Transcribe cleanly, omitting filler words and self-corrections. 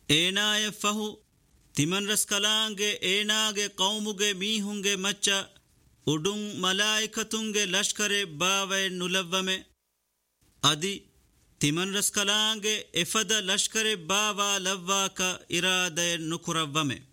ಏನಾಯ ಫಹು ತಿಮನ್ ರಸ್ಕಲಾಂಗೆ ಏನಾಗೆ ಕೌಮುಗೆ ಮೀಹುಂಗೆ ಮಚ್ಚ ಉಡುಂ ಮಲಾಯಿಕತುಂಗೆ ಲಷ್ಕರೆ ಬಾವೆ ನುಲವ್ವಮೆ ಅದಿ ತಿಮನ್ ರಸ್ಕಲಾಂಗೆ ಎಫದ ಲಷ್ಕರೆ ಬಾವಾ ಲವ್ವಾಕ ಇರಾದೆ ನುಕುರವ್ವಮೆ